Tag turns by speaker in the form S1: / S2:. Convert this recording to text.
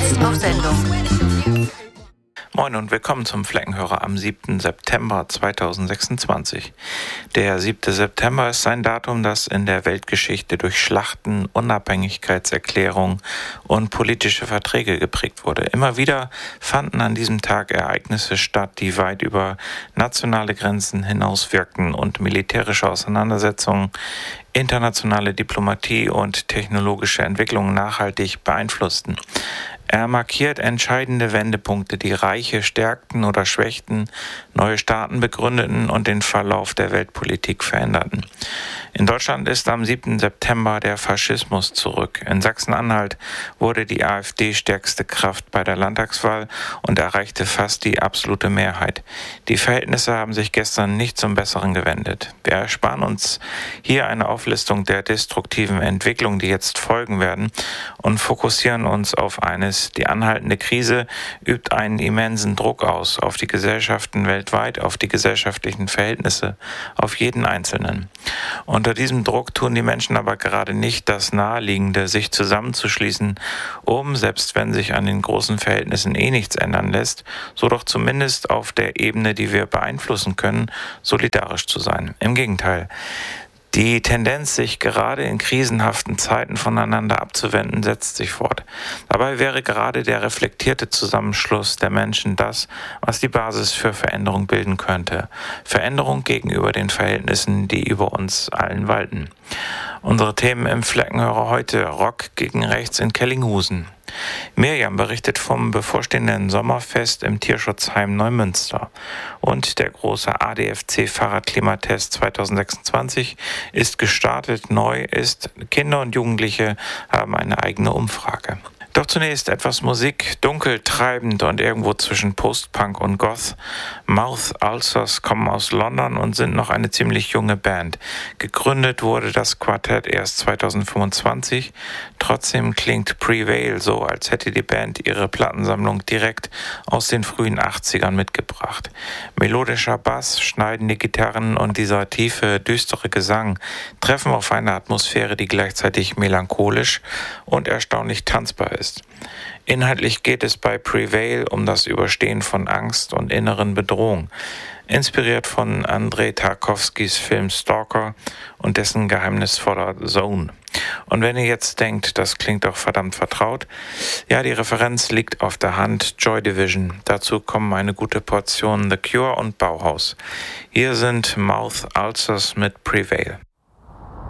S1: Jetzt auf Sendung.
S2: Moin und willkommen zum Fleckenhörer am 7. September 2026. Der 7. September ist ein Datum, das in der Weltgeschichte durch Schlachten, Unabhängigkeitserklärungen und politische Verträge geprägt wurde. Immer wieder fanden an diesem Tag Ereignisse statt, die weit über nationale Grenzen hinaus wirkten und militärische Auseinandersetzungen, internationale Diplomatie und technologische Entwicklungen nachhaltig beeinflussten. Er markiert entscheidende Wendepunkte, die Reiche stärkten oder schwächten, neue Staaten begründeten und den Verlauf der Weltpolitik veränderten. In Deutschland ist am 7. September der Faschismus zurück. In Sachsen-Anhalt wurde die AfD stärkste Kraft bei der Landtagswahl und erreichte fast die absolute Mehrheit. Die Verhältnisse haben sich gestern nicht zum Besseren gewendet. Wir ersparen uns hier eine Auflistung der destruktiven Entwicklungen, die jetzt folgen werden, und fokussieren uns auf eines: Die anhaltende Krise übt einen immensen Druck aus auf die Gesellschaften weltweit, auf die gesellschaftlichen Verhältnisse, auf jeden Einzelnen. Unter diesem Druck tun die Menschen aber gerade nicht das Naheliegende, sich zusammenzuschließen, um, selbst wenn sich an den großen Verhältnissen nichts ändern lässt, so doch zumindest auf der Ebene, die wir beeinflussen können, solidarisch zu sein. Im Gegenteil. Die Tendenz, sich gerade in krisenhaften Zeiten voneinander abzuwenden, setzt sich fort. Dabei wäre gerade der reflektierte Zusammenschluss der Menschen das, was die Basis für Veränderung bilden könnte. Veränderung gegenüber den Verhältnissen, die über uns allen walten. Unsere Themen im Fleckenhörer heute: Rock gegen Rechts in Kellinghusen. Mirjam berichtet vom bevorstehenden Sommerfest im Tierschutzheim Neumünster. Und der große ADFC-Fahrradklimatest 2026 ist gestartet. Neu ist: Kinder und Jugendliche haben eine eigene Umfrage. Doch zunächst etwas Musik, dunkel, treibend und irgendwo zwischen Post-Punk und Goth. Mouth Ulcers kommen aus London und sind noch eine ziemlich junge Band. Gegründet wurde das Quartett erst 2025. Trotzdem klingt Prevail so, als hätte die Band ihre Plattensammlung direkt aus den frühen 80ern mitgebracht. Melodischer Bass, schneidende Gitarren und dieser tiefe, düstere Gesang treffen auf eine Atmosphäre, die gleichzeitig melancholisch und erstaunlich tanzbar ist. Inhaltlich geht es bei Prevail um das Überstehen von Angst und inneren Bedrohung, inspiriert von Andrei Tarkowskis Film Stalker und dessen geheimnisvoller Zone. Und wenn ihr jetzt denkt, das klingt doch verdammt vertraut, ja, die Referenz liegt auf der Hand: Joy Division. Dazu kommen eine gute Portion The Cure und Bauhaus. Hier sind Mouth Ulcers mit Prevail.